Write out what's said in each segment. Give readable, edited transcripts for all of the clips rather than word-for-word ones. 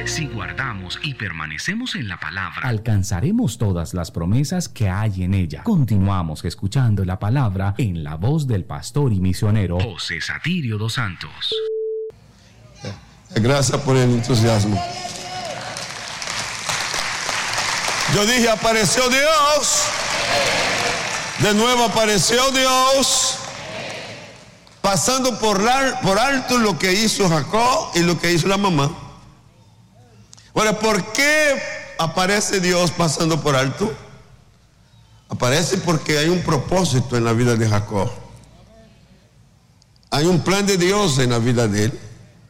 Si guardamos y permanecemos en la palabra, alcanzaremos todas las promesas que hay en ella. Continuamos escuchando la palabra en la voz del pastor y misionero José Satirio dos Santos. Gracias por el entusiasmo. Yo dije, apareció Dios. De nuevo apareció Dios, pasando por alto lo que hizo Jacob y lo que hizo la mamá. Ahora, ¿por qué aparece Dios pasando por alto? Aparece porque hay un propósito en la vida de Jacob. Hay un plan de Dios en la vida de él.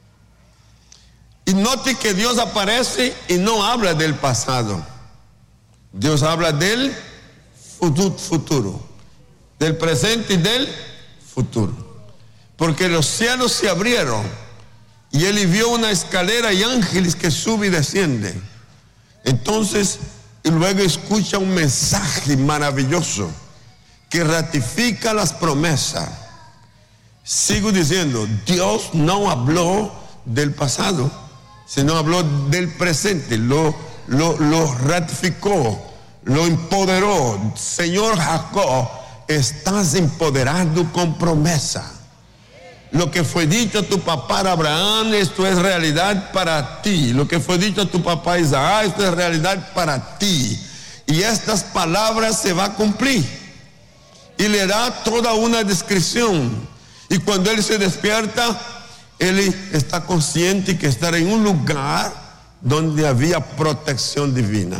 Y note que Dios aparece y no habla del pasado. Dios habla del futuro, del presente y del futuro. Porque los cielos se abrieron y él vio una escalera y ángeles que suben y descienden. Entonces, y luego escucha un mensaje maravilloso que ratifica las promesas. Sigo diciendo, Dios no habló del pasado, sino habló del presente, lo ratificó, lo empoderó. Señor Jacob, estás empoderado con promesa. Lo que fue dicho a tu papá Abraham, esto es realidad para ti. Lo que fue dicho a tu papá Isaac, esto es realidad para ti. Y estas palabras se van a cumplir. Y le da toda una descripción. Y cuando él se despierta, él está consciente que está en un lugar donde había protección divina.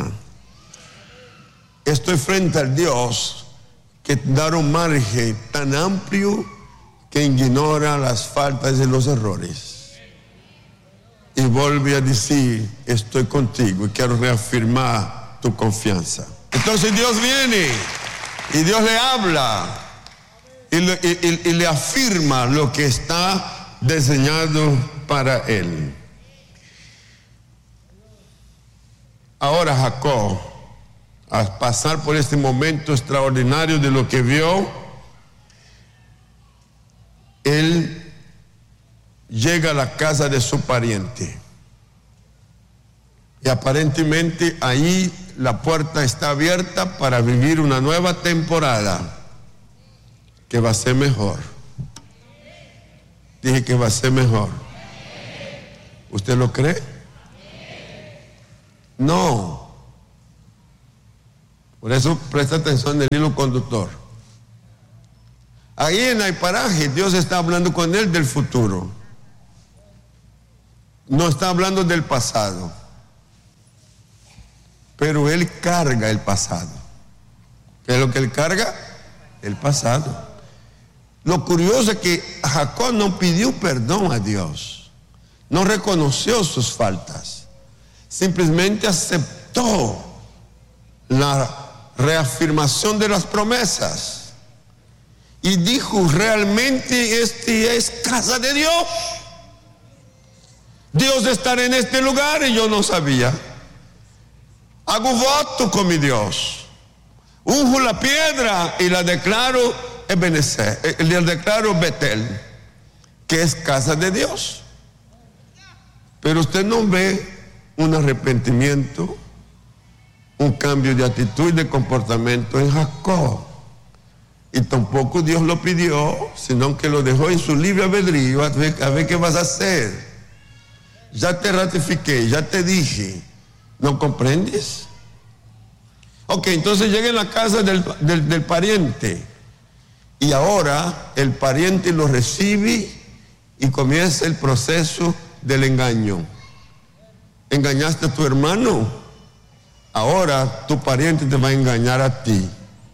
Estoy frente al Dios que da un margen tan amplio que ignora las faltas y los errores. Y vuelve a decir, estoy contigo y quiero reafirmar tu confianza. Entonces Dios viene y Dios le habla y le afirma lo que está diseñado para él. Ahora Jacob, al pasar por este momento extraordinario de lo que vio, él llega a la casa de su pariente. Y aparentemente ahí la puerta está abierta para vivir una nueva temporada que va a ser mejor. Dije que va a ser mejor. ¿Usted lo cree? No. Por eso presta atención del hilo conductor. Ahí en el paraje Dios está hablando con él del futuro. No está hablando del pasado. Pero él carga el pasado. ¿Qué es lo que él carga? El pasado. Lo curioso es que Jacob no pidió perdón a Dios. No reconoció sus faltas. Simplemente aceptó la reafirmación de las promesas. Y dijo, realmente este es casa de Dios. Dios estará en este lugar y yo no sabía. Hago voto con mi Dios. Unjo la piedra y la declaro Ebenezer, le declaro Betel, que es casa de Dios. Pero usted no ve un arrepentimiento, un cambio de actitud y de comportamiento en Jacob. Y tampoco Dios lo pidió, sino que lo dejó en su libre albedrío a ver qué vas a hacer. Ya te ratifiqué, ya te dije. ¿No comprendes? Ok, entonces llega en la casa del pariente. Y ahora el pariente lo recibe y comienza el proceso del engaño. ¿Engañaste a tu hermano? Ahora tu pariente te va a engañar a ti.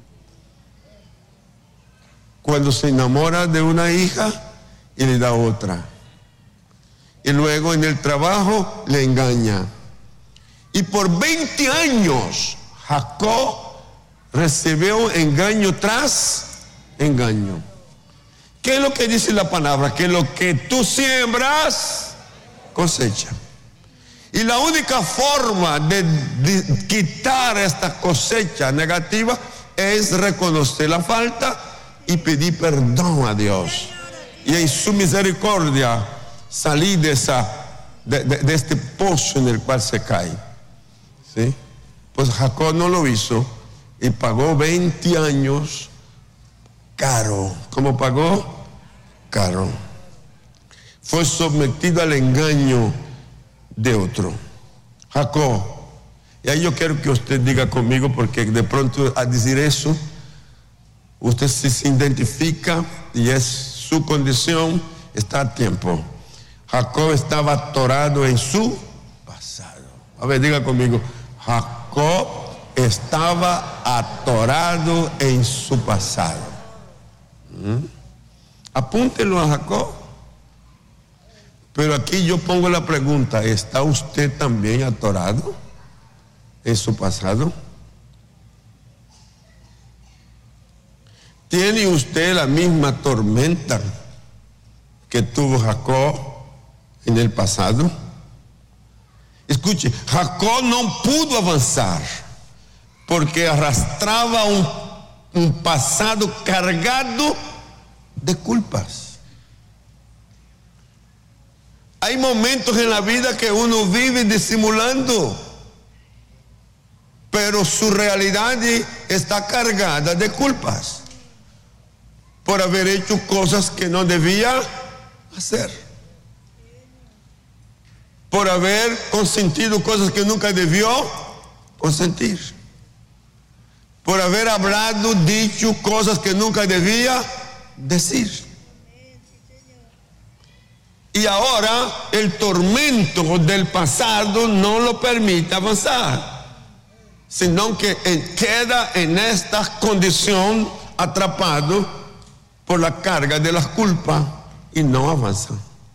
Cuando se enamora de una hija y le da otra. Y luego en el trabajo le engaña. Y por 20 años Jacob recibió engaño tras engaño. ¿Qué es lo que dice la palabra? Que lo que tú siembras, cosecha. Y la única forma de quitar esta cosecha negativa es reconocer la falta y pedir perdón a Dios. Y en su misericordia salir de esa de este pozo en el cual se cae. ¿Sí? Pues Jacob no lo hizo y pagó 20 años caro. ¿Cómo pagó? Caro. Fue sometido al engaño de otro. Jacob. Y ahí yo quiero que usted diga conmigo, porque de pronto al decir eso, usted se identifica y es su condición, está a tiempo. Jacob estaba atorado en su pasado. A ver, diga conmigo, Jacob estaba atorado en su pasado. Apúntelo a Jacob. Pero aquí yo pongo la pregunta, ¿está usted también atorado en su pasado? ¿Tiene usted la misma tormenta que tuvo Jacob en el pasado? Escuche, Jacob no pudo avanzar porque arrastraba un pasado cargado de culpas. Hay momentos en la vida que uno vive disimulando, pero su realidad está cargada de culpas por haber hecho cosas que no debía hacer, por haber consentido cosas que nunca debió consentir, por haber hablado, dicho cosas que nunca debía decir. Y ahora el tormento del pasado no lo permite avanzar, sino que queda en esta condición atrapado por la carga de las culpas y no avanza.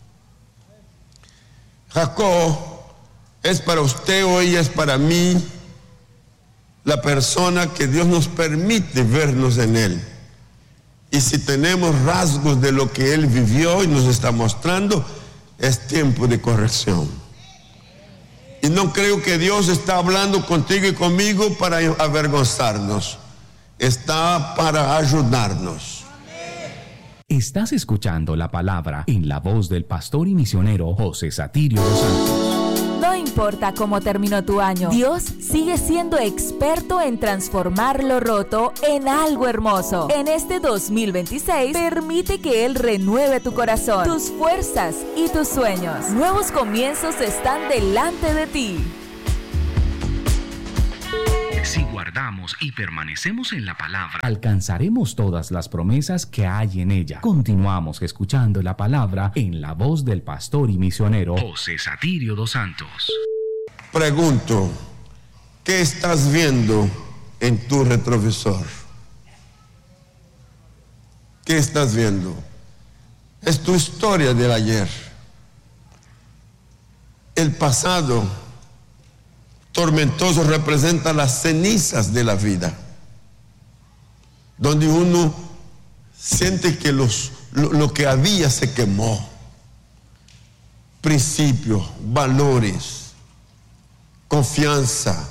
Jacob es para usted hoy, es para mí la persona que Dios nos permite vernos en él. Y si tenemos rasgos de lo que él vivió y nos está mostrando, es tiempo de corrección. Y no creo que Dios está hablando contigo y conmigo para avergonzarnos. Está para ayudarnos. Estás escuchando la palabra en la voz del pastor y misionero José Satirio dos Santos. No importa cómo terminó tu año, Dios sigue siendo experto en transformar lo roto en algo hermoso. En este 2026, permite que Él renueve tu corazón, tus fuerzas y tus sueños. Nuevos comienzos están delante de ti. Si guardamos y permanecemos en la palabra, alcanzaremos todas las promesas que hay en ella. Continuamos escuchando la palabra en la voz del pastor y misionero José Satirio dos Santos. Pregunto, ¿qué estás viendo en tu retrovisor? ¿Qué estás viendo? Es tu historia del ayer. El pasado tormentoso representa las cenizas de la vida, donde uno siente que lo que había se quemó. Principios, valores, confianza,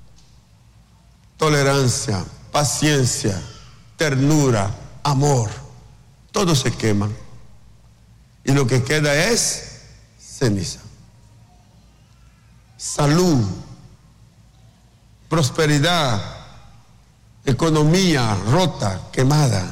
tolerancia, paciencia, ternura, amor, todo se quema y lo que queda es ceniza. Salud, prosperidad, economía rota, quemada.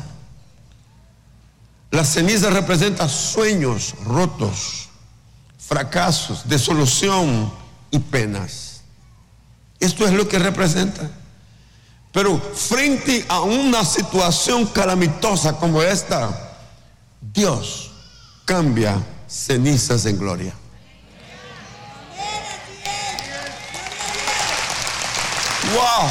La ceniza representa sueños rotos, fracasos, desolación y penas. Esto es lo que representa. Pero frente a una situación calamitosa como esta, Dios cambia cenizas en gloria. ¡Wow!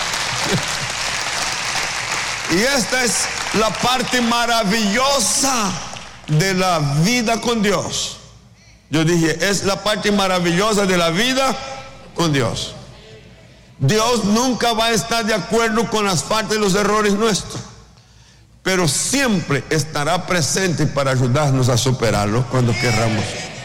Y esta es la parte maravillosa de la vida con Dios. Yo dije, es la parte maravillosa de la vida con Dios. Dios nunca va a estar de acuerdo con las faltas y los errores nuestros, pero siempre estará presente para ayudarnos a superarlos cuando querramos.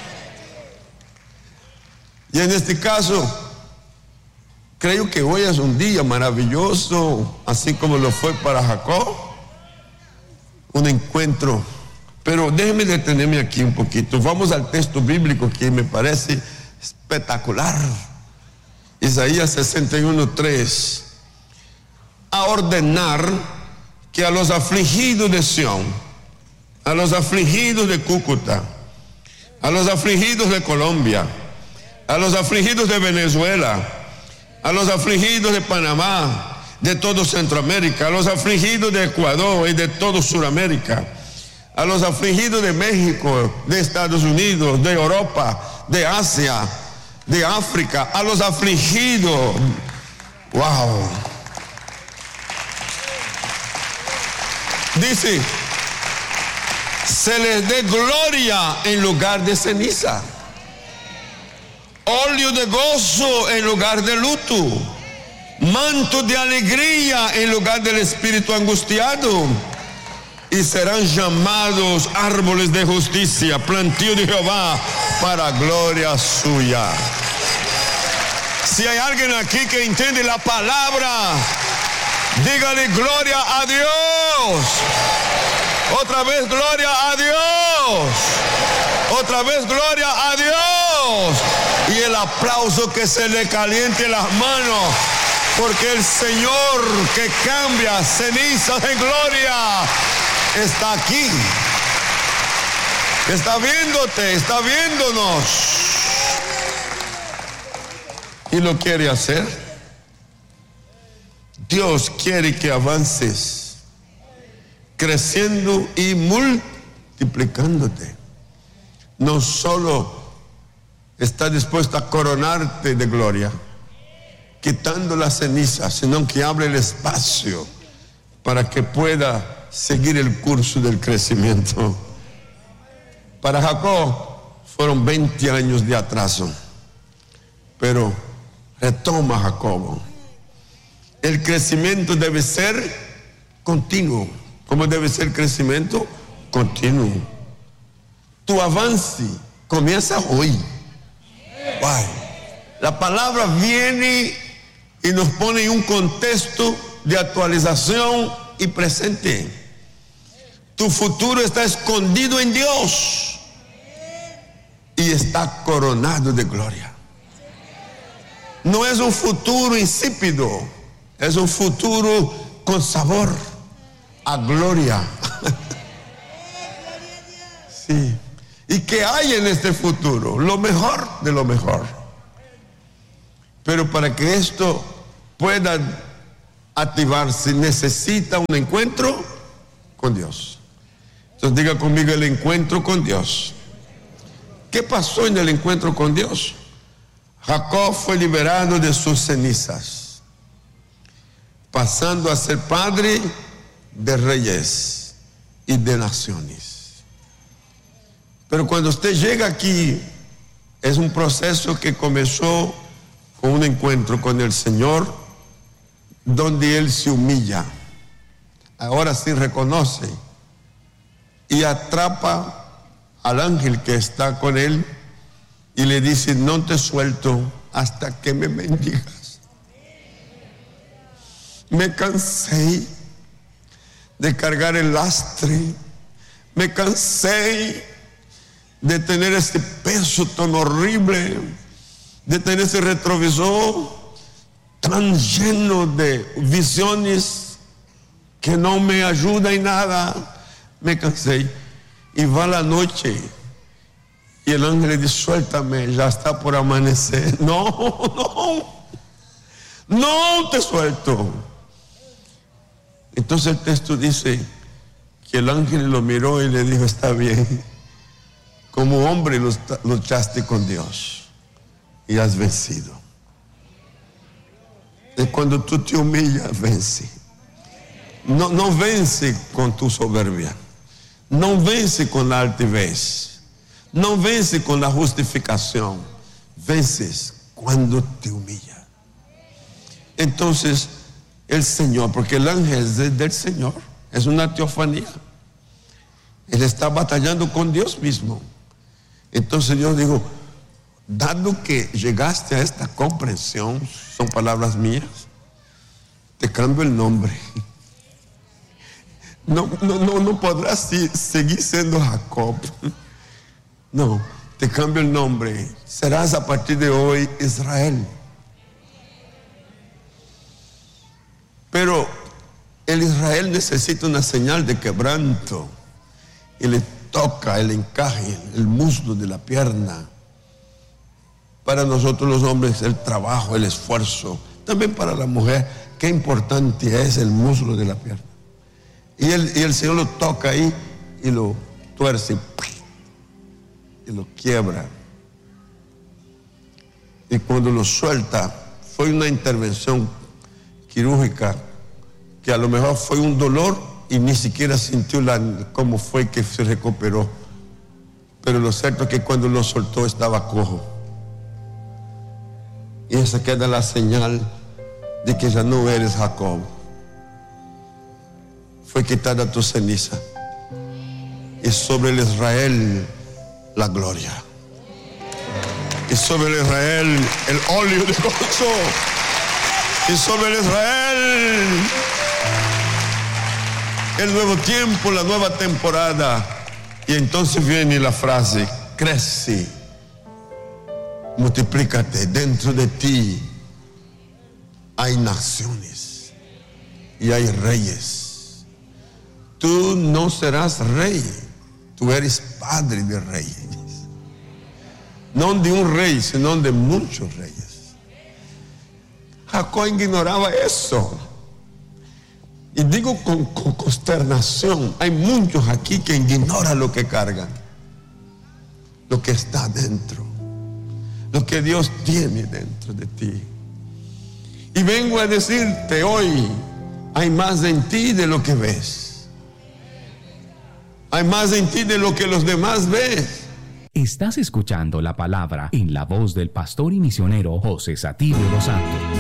Y en este caso, creo que hoy es un día maravilloso, así como lo fue para Jacob. Un encuentro Pero déjeme detenerme aquí un poquito. Vamos al texto bíblico que me parece espectacular. Isaías 61:3. A ordenar que a los afligidos de Sión, a los afligidos de Cúcuta, a los afligidos de Colombia, a los afligidos de Venezuela, a los afligidos de Panamá, de todo Centroamérica, a los afligidos de Ecuador y de todo Sudamérica, a los afligidos de México, de Estados Unidos, de Europa, de Asia, de África, a los afligidos, wow. Dice, se les dé gloria en lugar de ceniza, óleo de gozo en lugar de luto, manto de alegría en lugar del espíritu angustiado, y serán llamados árboles de justicia, plantío de Jehová para gloria suya. Si hay alguien aquí que entiende la palabra, dígale gloria a Dios. Otra vez gloria a Dios. Otra vez gloria a Dios. Y el aplauso que se le caliente las manos, porque el Señor que cambia cenizas en gloria está aquí. Está viéndote, está viéndonos. Y lo quiere hacer. Dios quiere que avances, creciendo y multiplicándote. No solo está dispuesto a coronarte de gloria, quitando la ceniza, sino que abre el espacio para que pueda seguir el curso del crecimiento. Para Jacob fueron 20 años de atraso, pero retoma Jacobo. El crecimiento debe ser continuo. ¿Cómo debe ser el crecimiento? Continuo. Tu avance comienza hoy. Wow. La palabra viene y nos pone en un contexto de actualización y presente. Tu futuro está escondido en Dios y está coronado de gloria. No es un futuro insípido, es un futuro con sabor a gloria. Sí. ¿Y qué hay en este futuro? Lo mejor de lo mejor. Pero para que esto pueda activarse, necesita un encuentro con Dios. Entonces diga conmigo: el encuentro con Dios. ¿Qué pasó en el encuentro con Dios? Jacob fue liberado de sus cenizas, pasando a ser padre de reyes y de naciones. Pero cuando usted llega aquí, es un proceso que comenzó con un encuentro con el Señor, donde Él se humilla. Ahora sí reconoce y atrapa al ángel que está con Él y le dice: no te suelto hasta que me bendigas. Me cansé de cargar el lastre, me cansé de tener este peso tan horrible, de tener ese retrovisor tan lleno de visiones que no me ayuda en nada. Me cansé. Y va la noche y el ángel le dice: suéltame, ya está por amanecer. No te suelto. Entonces el texto dice que el ángel lo miró y le dijo: está bien, como hombre luchaste con Dios y has vencido. Y cuando tú te humillas, vence. No vence con tu soberbia, no vence con la altivez, no vence con la justificación, vences cuando te humillas. Entonces el Señor, porque el ángel es del Señor, es una teofanía, Él está batallando con Dios mismo. Entonces Dios dijo: dado que llegaste a esta comprensión, son palabras mías, te cambio el nombre. no podrás seguir siendo Jacob. No, te cambio el nombre. Serás a partir de hoy Israel. Pero el Israel necesita una señal de quebranto. Y le toca el encaje, el muslo de la pierna. Para nosotros los hombres el trabajo, el esfuerzo. También para la mujer, qué importante es el muslo de la pierna. Y el Señor lo toca ahí y lo tuerce y lo quiebra. Y cuando lo suelta, fue una intervención quirúrgica que a lo mejor fue un dolor y ni siquiera sintió cómo fue que se recuperó. Pero lo cierto es que cuando lo soltó estaba cojo. Y esa queda la señal de que ya no eres Jacob. Fue quitada tu ceniza. Y sobre el Israel la gloria. Y sobre el Israel el óleo de gozo. Y sobre el Israel el nuevo tiempo, la nueva temporada. Y entonces viene la frase: crece, multiplícate. Dentro de ti hay naciones y hay reyes. Tú no serás rey, tú eres padre de reyes. No de un rey, sino de muchos reyes. Jacob ignoraba eso. Y digo con consternación, hay muchos aquí que ignoran lo que cargan, lo que está dentro, lo que Dios tiene dentro de ti. Y vengo a decirte hoy, hay más en ti de lo que ves. Hay más en ti de lo que los demás ven. Estás escuchando la palabra en la voz del pastor y misionero José Sativo Dos Santos.